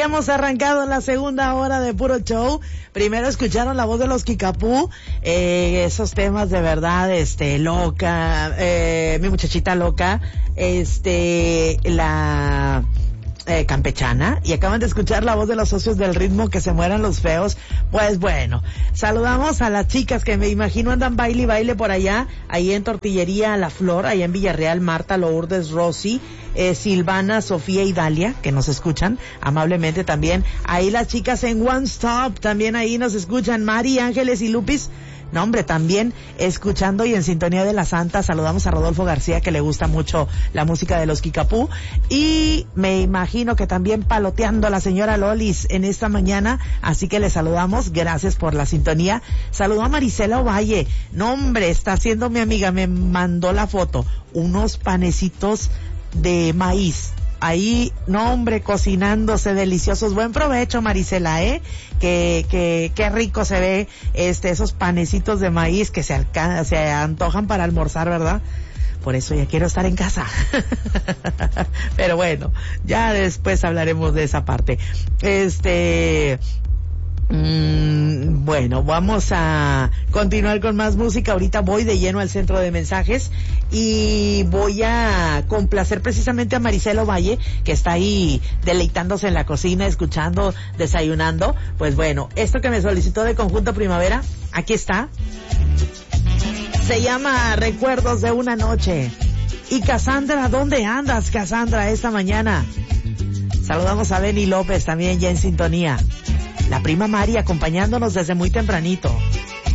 hemos arrancado la segunda hora de Puro Show. Primero escucharon la voz de los Kickapoo, esos temas de verdad, loca, mi muchachita loca, la campechana, y acaban de escuchar la voz de los Socios del Ritmo, que se mueran los feos. Pues bueno, saludamos a las chicas que me imagino andan baile y baile por allá, ahí en Tortillería La Flor, allá en Villarreal, Marta, Lourdes, Rosy, Silvana, Sofía y Dalia, que nos escuchan amablemente también. Ahí las chicas en One Stop, también ahí nos escuchan, Mari, Ángeles y Lupis. No, hombre, también escuchando y en sintonía de la Santa. Saludamos a Rodolfo García, que le gusta mucho la música de los Kickapoo. Y me imagino que también paloteando a la señora Lolis en esta mañana. Así que le saludamos. Gracias por la sintonía. Saludo a Marisela Ovalle. No, hombre, está haciendo mi amiga. Me mandó la foto. Unos panecitos de maíz. Ahí, no, hombre, cocinándose deliciosos. Buen provecho, Marisela, qué rico se ve esos panecitos de maíz que se antojan para almorzar, ¿verdad? Por eso ya quiero estar en casa. Pero bueno, ya después hablaremos de esa parte. Bueno, vamos a continuar con más música. Ahorita voy de lleno al centro de mensajes y voy a complacer precisamente a Marisela Ovalle, que está ahí deleitándose en la cocina, escuchando, desayunando. Pues bueno, esto que me solicitó de Conjunto Primavera, aquí está. Se llama Recuerdos de una noche. Y Cassandra, ¿dónde andas, Cassandra, esta mañana? Saludamos a Benny López también ya en sintonía. La prima Mari acompañándonos desde muy tempranito.